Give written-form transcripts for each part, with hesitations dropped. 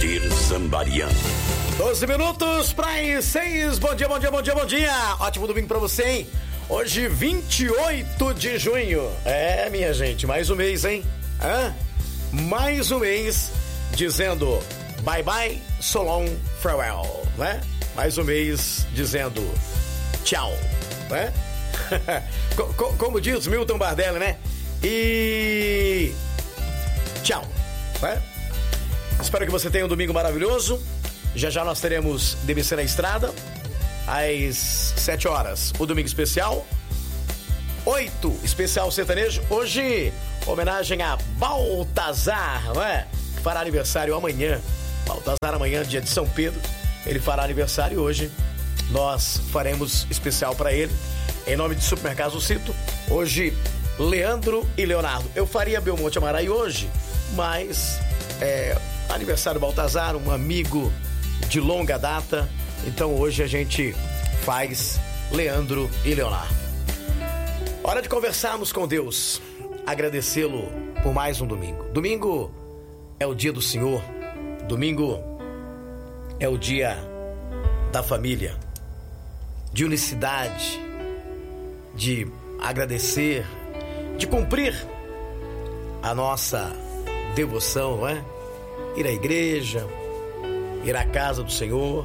Moacir Zambarian. 12 minutos para as 6. Bom dia, bom dia, bom dia, bom dia. Ótimo domingo para você, hein? Hoje, 28 de junho. É, minha gente, mais um mês, hein? Mais um mês dizendo bye bye, so long, farewell, né? Mais um mês dizendo tchau, né? Como diz Milton Bardelli, né? E tchau, né? Espero que você tenha um domingo maravilhoso. Já já nós teremos DBC na Estrada às 7 horas, o domingo especial. 8, especial sertanejo. Hoje, homenagem a Baltazar, não é? Que fará aniversário amanhã. Baltazar amanhã, dia de São Pedro. Ele fará aniversário hoje. Nós faremos especial para ele. Em nome de Supermercado Cito. Hoje, Leandro e Leonardo. Eu faria Belmonte Amaraí hoje, mas aniversário do Baltazar, um amigo de longa data. Então hoje a gente faz Leandro e Leonardo. Hora de conversarmos com Deus, agradecê-lo por mais um domingo. Domingo é o dia do Senhor. Domingo é o dia da família, de unicidade, de agradecer, de cumprir a nossa devoção, não é? Ir à igreja, ir à casa do Senhor,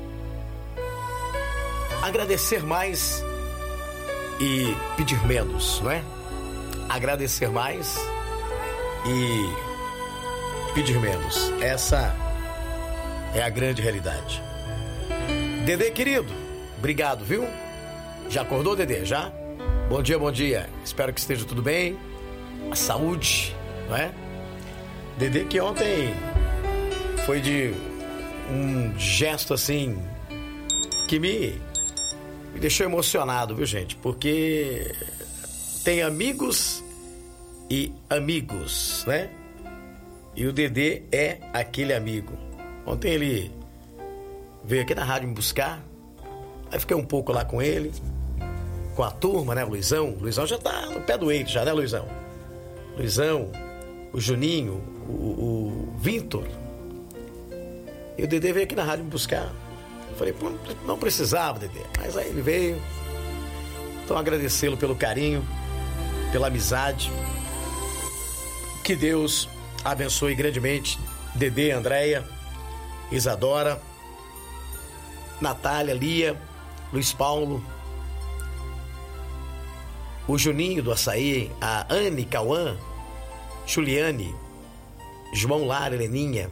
agradecer mais e pedir menos, não é? Agradecer mais e pedir menos. Essa é a grande realidade. Dedê, querido, obrigado, viu? Já acordou, Dedê? Já? Bom dia, bom dia. Espero que esteja tudo bem. A saúde, não é? Dedê que ontem foi de um gesto assim que me deixou emocionado, viu, gente? Porque tem amigos e amigos, né? E o Dedê é aquele amigo. Ontem ele veio aqui na rádio me buscar. Aí fiquei um pouco lá com ele, com a turma, né? O Luizão. O Luizão já tá no pé do eito já, né, Luizão? Luizão, o Juninho, o Vitor. E o Dedê veio aqui na rádio me buscar. Eu falei, pô, não precisava, Dedê. Mas aí ele veio. Então agradecê-lo pelo carinho, pela amizade. Que Deus abençoe grandemente Dedê, Andréia, Isadora, Natália, Lia, Luiz Paulo, o Juninho do Açaí, a Anne, Cauã, Juliane, João Lara, Heleninha,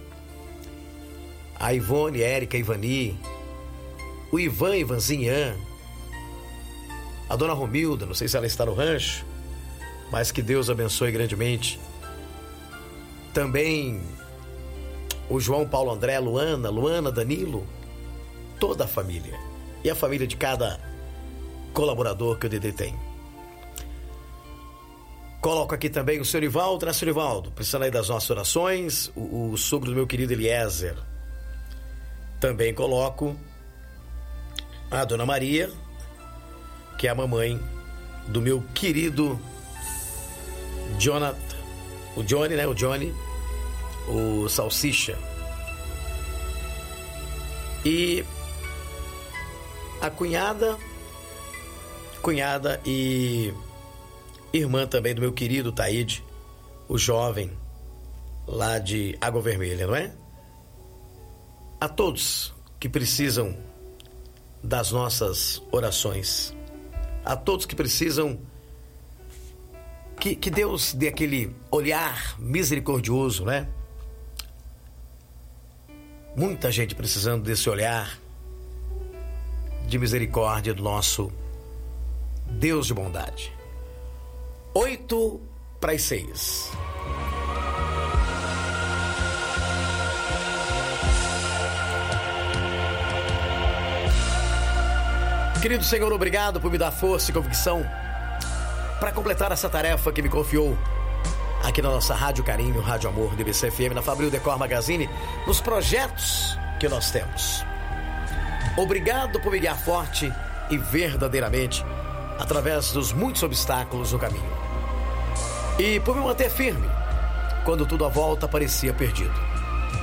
a Ivone, Érica, Ivani, o Ivan, Ivanzinha, a dona Romilda, não sei se ela está no rancho, mas que Deus abençoe grandemente. Também o João, Paulo, André, Luana, Danilo, toda a família. E a família de cada colaborador que o Dedê tem. Coloco aqui também o senhor Ivaldo, né, senhor Ivaldo? Precisando aí das nossas orações, o sogro do meu querido Eliezer. Também coloco a dona Maria, que é a mamãe do meu querido Jonathan, o Johnny, né? O Johnny, o Salsicha. E a cunhada e irmã também do meu querido Taíde, o jovem lá de Água Vermelha, não é? A todos que precisam das nossas orações, a todos que precisam que Deus dê aquele olhar misericordioso, né? Muita gente precisando desse olhar de misericórdia do nosso Deus de bondade. 8:06. Querido Senhor, obrigado por me dar força e convicção para completar essa tarefa que me confiou aqui na nossa Rádio Carinho, Rádio Amor, DBC FM, na Fabril Decor Magazine, nos projetos que nós temos. Obrigado por me guiar forte e verdadeiramente através dos muitos obstáculos no caminho. E por me manter firme quando tudo à volta parecia perdido.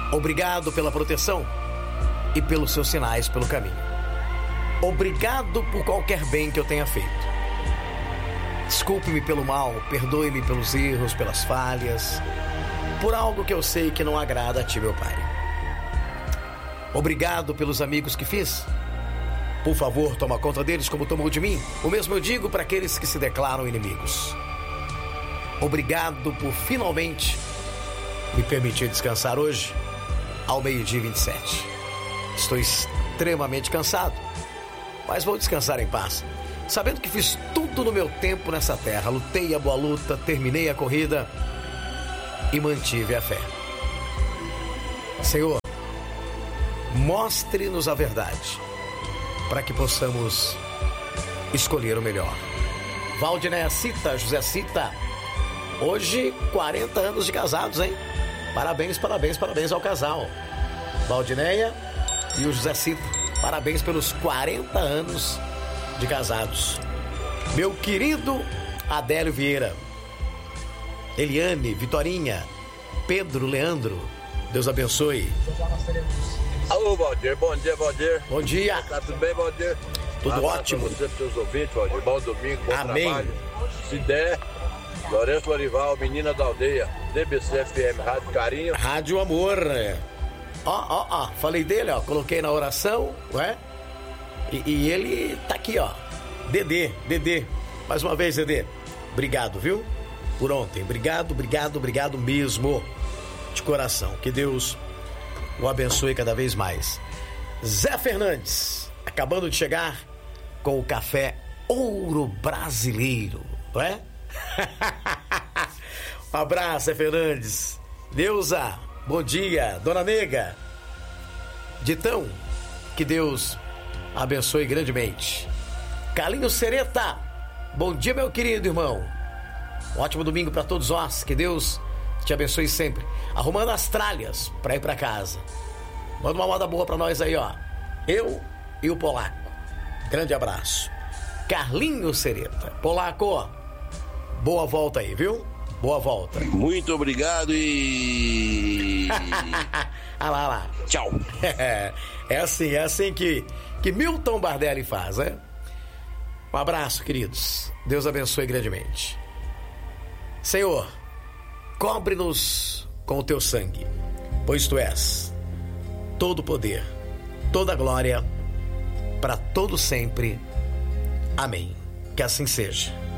Obrigado pela proteção e pelos seus sinais pelo caminho. Obrigado por qualquer bem que eu tenha feito. Desculpe-me pelo mal, perdoe-me pelos erros, pelas falhas, por algo que eu sei que não agrada a Ti, meu Pai. Obrigado pelos amigos que fiz. Por favor, toma conta deles como tomou de mim. O mesmo eu digo para aqueles que se declaram inimigos. Obrigado por finalmente me permitir descansar hoje, ao 12h27. Estou extremamente cansado, mas vou descansar em paz, sabendo que fiz tudo no meu tempo nessa terra. Lutei a boa luta, terminei a corrida e mantive a fé. Senhor, mostre-nos a verdade, para que possamos escolher o melhor. Valdinéia Cita, José Cita, hoje 40 anos de casados, hein? Parabéns, parabéns, parabéns ao casal. Valdinéia e o José Cita, parabéns pelos 40 anos de casados. Meu querido Adélio Vieira, Eliane, Vitorinha, Pedro, Leandro, Deus abençoe. Alô, Valdir, bom dia, Valdir. Bom dia. Tá tudo bem, Valdir? Tudo ótimo. Pra você, pros seus ouvintes, Valdir. Bom domingo, bom Amém. trabalho. Se der, Lourenço Lorival, menina da aldeia, DBC FM, Rádio Carinho. Rádio Amor. Ó, falei dele, ó, coloquei na oração, ué? E ele tá aqui, ó. Dedê. Mais uma vez, Dedê. Obrigado, viu? Por ontem. Obrigado mesmo. De coração. Que Deus o abençoe cada vez mais. Zé Fernandes, acabando de chegar com o café Ouro Brasileiro, não é? Um abraço, Zé Fernandes. Neuza, bom dia. Dona Nega, Ditão, que Deus abençoe grandemente. Carlinhos Sereta, bom dia, meu querido irmão. Um ótimo domingo para todos nós. Que Deus te abençoe sempre. Arrumando as tralhas para ir para casa. Manda uma moda boa para nós aí, ó. Eu e o Polaco. Grande abraço. Carlinhos Sereta. Polaco, boa volta aí, viu? Boa volta. Muito obrigado e... Ah lá. Tchau. É assim que Milton Bardelli faz, né? Um abraço, queridos. Deus abençoe grandemente. Senhor, cobre-nos com o teu sangue, pois tu és todo poder, toda glória, para todo sempre. Amém. Que assim seja.